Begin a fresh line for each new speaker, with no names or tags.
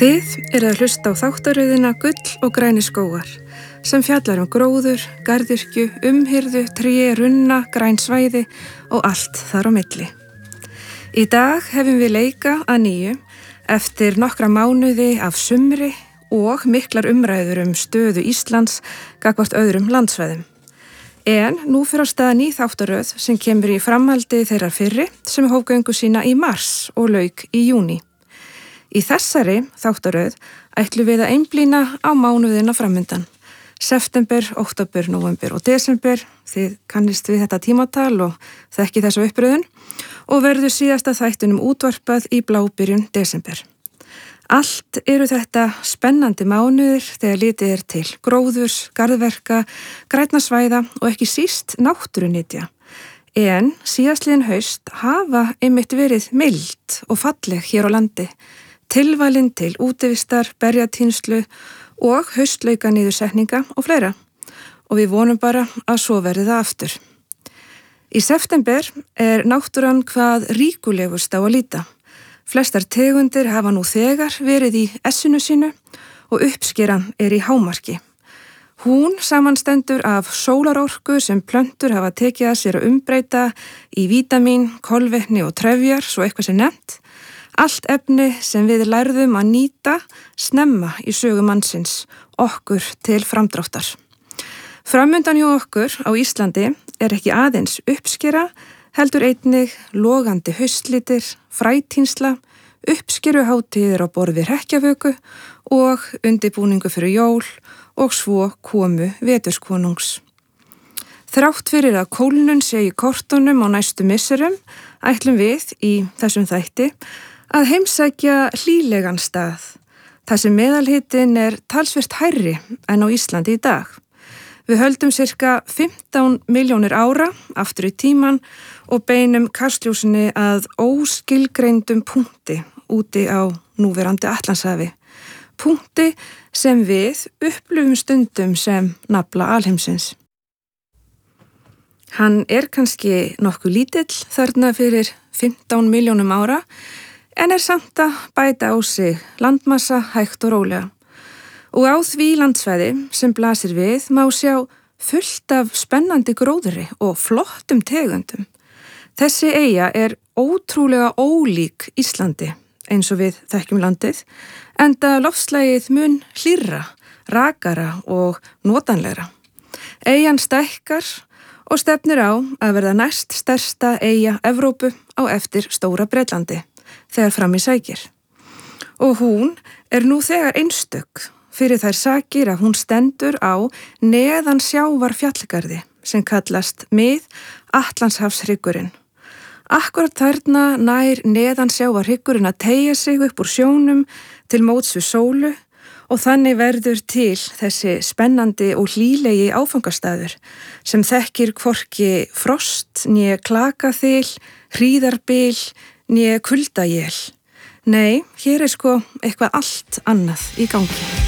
Þið eru að hlusta á þáttaröðina Gull og græni skógar sem fjallar gróður, garðyrkju, umhirðu, tré, runna, græn svæði og allt þar á milli. Í dag hefum við leika að nýju eftir nokkra mánuði af sumri og miklar umræður stöðu Íslands gagnvart öðrum landsvæðum. En nú fyrir á stað ný þáttaröð sem kemur í framhaldi þeirrar fyrri sem hóf göngu sína í mars og lauk í júní. Í þessari þáttaröð ætlum við að einblína á mánuðina framundan. September, október, nóvember og desember, þið kannist við þetta tímatal og þekki þessu uppröðun og verður síðasta þættinum útvarpað í blábyrjun desember. Allt eru þetta spennandi mánuðir þegar litið til gróðurs, garðverka, grænna svæða og ekki síst náttúrunytja. En síðastliðin haust hafa einmitt verið mild og falleg hér á landi. Tilvalin til útivistar, berjatínslu og haustlauka-niðursetninga og fleira. Og við vonum bara að svo verði það aftur. Í september er náttúran hvað ríkulegust á að líta. Flestar tegundir hafa nú þegar verið í essinu sínu og uppskeran í hámarki. Hún samanstendur af sólarorku sem plöntur hafa tekið að sér að umbreyta í vítamín, kolvetni og trefjar, svo eitthvað sem nefnt. Allt efni sem við lærðum að nýta snemma í sögu mannsins, okkur til framdráttar. Framundan hjá okkur á Íslandi er ekki aðeins uppskera, heldur einnig logandi haustlitir, frætínsla, uppskeruhátíðir á borð við hrekkjavöku og undirbúningu fyrir jól og svo komu veturskonungs. Þrátt fyrir að kólnun sé í kortunum á næstu misserum, ætlum við í þessum þætti að heimsækja hlýlegan stað, þar sem meðalhitinn er talsvert hærri en á Íslandi í dag. Við höldum cirka 15 milljónir ára aftur í tíman og beinum kastljósinni að óskilgreindum punkti úti á núverandi Atlantshafi. Punkti sem við upplifum stundum sem nafla alheimsins. Hann er kannski nokkuð lítill þarna fyrir 15 milljónum ára, en er samt að bæta á sig landmassa hægt og rólega. Og á því landsvæði sem blasir við má sjá fullt af spennandi gróðri og flottum tegundum. Þessi eyja er ótrúlega ólík Íslandi eins og við þekkjum landið, enda loftslagið mun hlýrra, rakara og notanlegra. Eyjan stækkar og stefnir á að verða næst stærsta eyja Evrópu á eftir Stóra Bretlandi þegar fram í sækir. Og hún er nú þegar einstök fyrir þær sakir að hún stendur á neðan sjávar fjallgarði sem kallast Mið-Atlantshafshryggurinn. Akkurat þarna nær neðan sjávarhryggurinn að teygja sig upp úr sjónum til móts við sólu og þannig verður til þessi spennandi og hlýlegi áfangastaður sem þekkir hvorki frost, né klakaþyl, hríðarbil, né kuldajél. Nei, hér er sko eitthvað allt annað í gangi.